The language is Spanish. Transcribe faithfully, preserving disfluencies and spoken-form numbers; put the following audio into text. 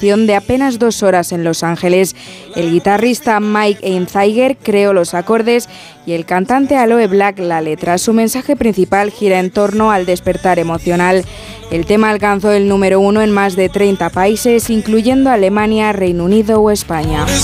grabación de apenas dos horas en Los Ángeles. El guitarrista Mike Einziger creó los acordes y el cantante Aloe Black la letra. Su mensaje principal gira en torno al despertar emocional. El tema alcanzó el número uno en más de treinta países, incluyendo Alemania, Reino Unido o España.